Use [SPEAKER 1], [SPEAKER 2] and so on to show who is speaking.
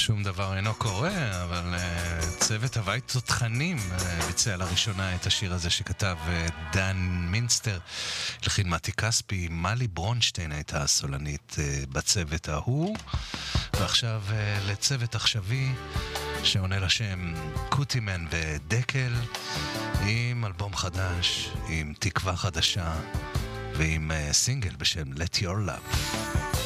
[SPEAKER 1] שום דבר אינו קורה, אבל צוות הוואי תותחנים ביצע לראשונה את השיר הזה שכתב דן מינסטר, לחין מתי כספי. מלי ברונשטיין הייתה הסולנית בצוות ההוא, ועכשיו לצוות עכשווי שעונה לשם קוטימן ודקל, עם אלבום חדש, עם תקווה חדשה ועם סינגל בשם Let Your Love.